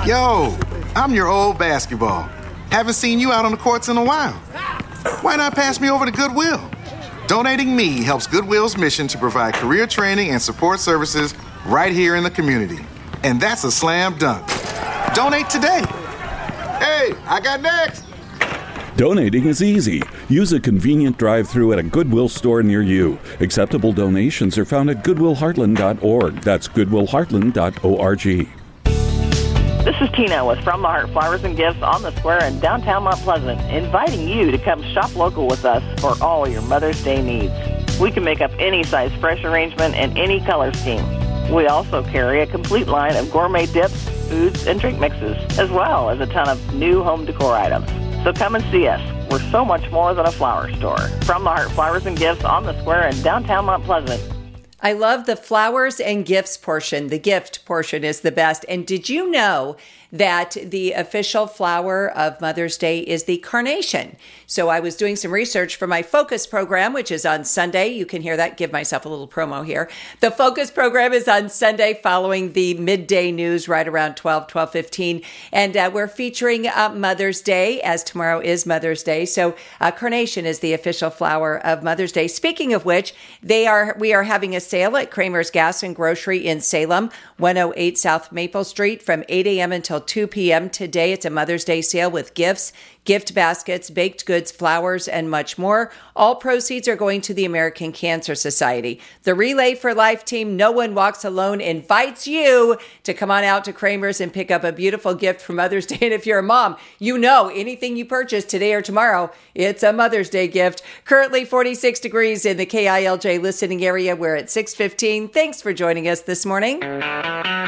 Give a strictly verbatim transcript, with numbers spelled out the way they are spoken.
Yo, I'm your old basketball. Haven't seen you out on the courts in a while. Why not pass me over to Goodwill? Donating me helps Goodwill's mission to provide career training and support services right here in the community. And that's a slam dunk. Donate today. Hey, I got next. Donating is easy. Use a convenient drive-thru at a Goodwill store near you. Acceptable donations are found at goodwill heartland dot org. That's goodwill heartland dot org. This is Tina with From the Heart Flowers and Gifts on the Square in downtown Mount Pleasant, inviting you to come shop local with us for all your Mother's Day needs. We can make up any size fresh arrangement and any color scheme. We also carry a complete line of gourmet dips, foods, and drink mixes, as well as a ton of new home decor items. So come and see us. We're so much more than a flower store. From the Heart Flowers and Gifts on the Square in downtown Mount Pleasant. I love the flowers and gifts portion. The gift portion is the best. And did you know that the official flower of Mother's Day is the carnation? So I was doing some research for my Focus program, which is on Sunday. You can hear that. Give myself a little promo here. The Focus program is on Sunday following the midday news right around twelve, twelve fifteen. And uh, we're featuring uh, Mother's Day, as tomorrow is Mother's Day. So uh, carnation is the official flower of Mother's Day. Speaking of which, they are we are having a sale at Kramer's Gas and Grocery in Salem, one oh eight South Maple Street from eight a.m. until two p.m. today. It's a Mother's Day sale with gifts, gift baskets, baked goods, flowers, and much more. All proceeds are going to the American Cancer Society. The Relay for Life team, No One Walks Alone, invites you to come on out to Kramer's and pick up a beautiful gift for Mother's Day. And if you're a mom, you know anything you purchase today or tomorrow, it's a Mother's Day gift. Currently forty-six degrees in the K I L J listening area. We're at six fifteen. Thanks for joining us this morning.